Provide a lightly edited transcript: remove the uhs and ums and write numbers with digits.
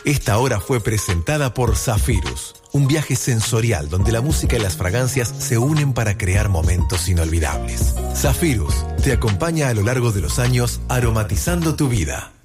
Esta hora fue presentada por Zafirus, un viaje sensorial donde la música y las fragancias se unen para crear momentos inolvidables. Zafirus te acompaña a lo largo de los años aromatizando tu vida.